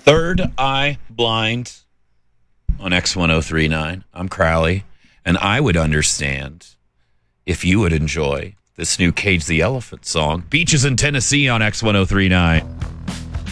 Third Eye Blind on X1039. I'm Crowley, and I would understand if you would enjoy this new Cage the Elephant song, Beaches in Tennessee on X1039.